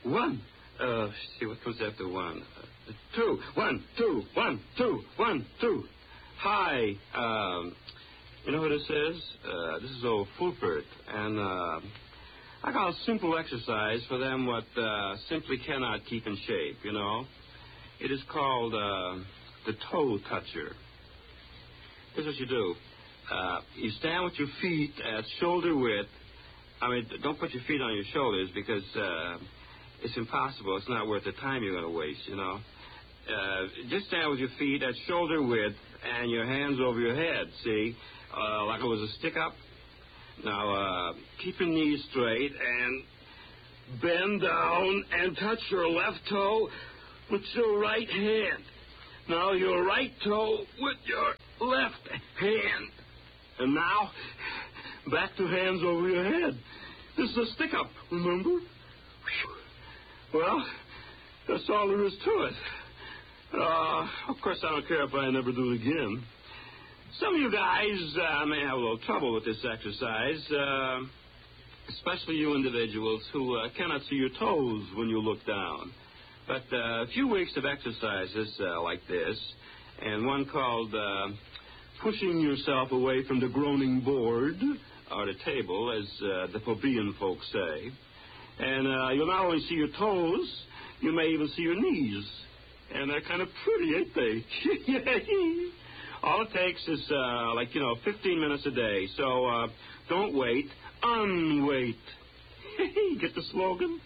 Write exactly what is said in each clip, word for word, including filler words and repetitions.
One. Uh, see what comes after one. Uh, two. One, two, one, two, one, two. Hi. Um, you know who this is? Uh, this is old Fulford. And, uh, I got a simple exercise for them what, uh, simply cannot keep in shape, you know. It is called, uh, the toe toucher. Here's what you do. Uh, you stand with your feet at shoulder width. I mean, don't put your feet on your shoulders because, uh, it's impossible. It's not worth the time you're going to waste, you know. Uh, just stand with your feet at shoulder width and your hands over your head, see, uh, like it was a stick-up. Now, uh, keep your knees straight and bend down and touch your left toe with your right hand. Now, your right toe with your left hand. And now, back to hands over your head. This is a stick-up, remember? Whew. Well, that's all there is to it. Uh, of course, I don't care if I never do it again. Some of you guys uh, may have a little trouble with this exercise, uh, especially you individuals who uh, cannot see your toes when you look down. But uh, a few weeks of exercises uh, like this, and one called uh, pushing yourself away from the groaning board, or the table, as uh, the plebeian folks say. And uh, you'll not only see your toes, you may even see your knees. And they're kind of pretty, ain't they? All it takes is, uh, like, you know, fifteen minutes a day. So uh, don't wait, unwait. Get the slogan?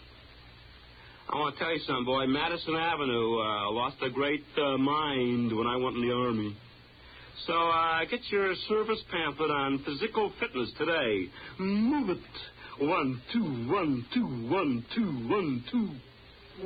I want to tell you something, boy. Madison Avenue uh, lost a great uh, mind when I went in the Army. So uh, get your service pamphlet on physical fitness today. Move it. One, two, one, two, one, two, one, two.